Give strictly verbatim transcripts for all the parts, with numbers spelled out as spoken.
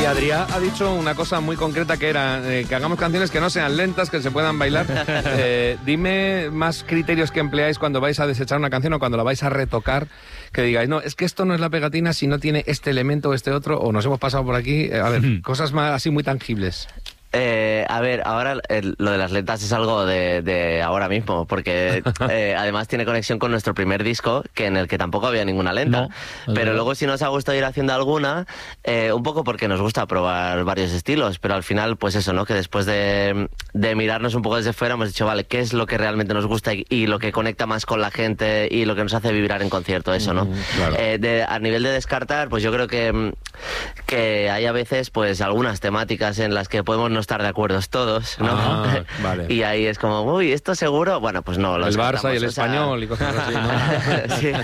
Y Adrià ha dicho una cosa muy concreta que era eh, que hagamos canciones que no sean lentas, que se puedan bailar. Eh, dime más criterios que empleáis cuando vais a desechar una canción o cuando la vais a retocar, que digáis, no, es que esto no es la pegatina si no tiene este elemento o este otro, o nos hemos pasado por aquí. A ver, cosas más así muy tangibles. Eh, a ver, ahora el, lo de las letras es algo de, de ahora mismo, porque eh, además tiene conexión con nuestro primer disco, que en el que tampoco había ninguna lenta. No, pero verdad. luego sí nos ha gustado ir haciendo alguna, eh, un poco porque nos gusta probar varios estilos, pero al final, pues eso, ¿no? Que después de, de mirarnos un poco desde fuera hemos dicho, vale, ¿qué es lo que realmente nos gusta y, y lo que conecta más con la gente y lo que nos hace vibrar en concierto? Eso, ¿no? Mm, claro. Eh, de, a nivel de descartar, pues yo creo que, que hay a veces, pues, algunas temáticas en las que podemos no estar de acuerdo todos, ¿no? Ah, vale. Y ahí es como, uy, ¿esto seguro? Bueno, pues no, lo El Barça descartamos, y el o sea... Español y cosas así, ¿no? Sí.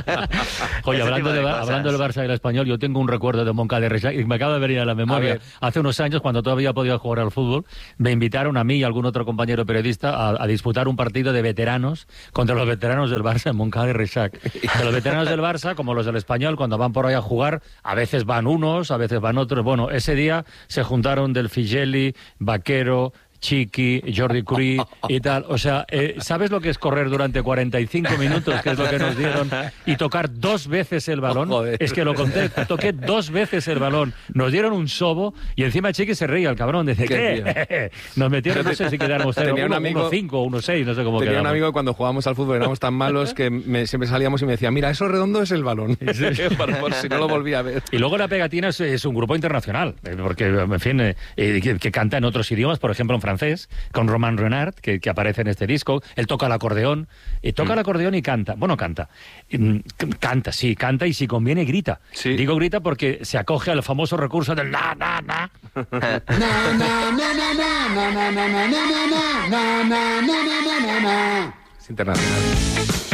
Oye, Ese hablando, tipo de, de hablando del cosas. Barça y el Español, yo tengo un recuerdo de Moncada de Reixac y me acaba de venir a la memoria. A ver. Hace unos años, cuando todavía podía jugar al fútbol, me invitaron a mí y a algún otro compañero periodista a, a disputar un partido de veteranos contra los veteranos del Barça en Moncada de Reixac. Que los veteranos del Barça, como los del Español, cuando van por ahí a jugar, a veces van unos, a veces van otros. Bueno, ese día se juntaron Del Figelli, Vaquero, Chiqui, Jordi Curí y tal. O sea, eh, ¿sabes lo que es correr durante cuarenta y cinco minutos, que es lo que nos dieron, y tocar dos veces el balón? Oh, joder. Es que lo conté, toqué dos veces el balón. Nos dieron un sobo y encima Chiqui se reía, el cabrón. Dice, ¿Qué, ¿qué? Nos metieron, no sé si quedáramos Tenía un uno, amigo- uno cinco, uno seis, no sé cómo Tenía un quedamos. amigo que cuando jugábamos al fútbol éramos tan malos que me- siempre salíamos y me decía, mira, eso redondo es el balón. por, por si no lo volví a ver. Y luego La Pegatina es, es un grupo internacional, eh, porque, en fin, eh, eh, que, que canta en otros idiomas, por ejemplo en francés, con Romain Renard, que, que aparece en este disco. Él toca el acordeón, y toca Mm. el acordeón y canta. Bueno, canta. Mm, c- Canta, sí, canta y si conviene grita. Sí. Digo grita porque se acoge al famoso recurso del na, na, na. Es internacional.